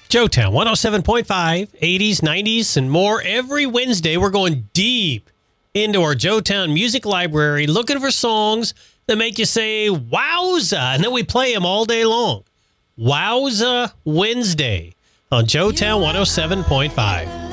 Joetown 107.5, 80s, 90s, and more. Every Wednesday, we're going deep into our Joetown music library, looking for songs that make you say, wowza, and then we play them all day long. Wowza Wednesday on Joetown 107.5.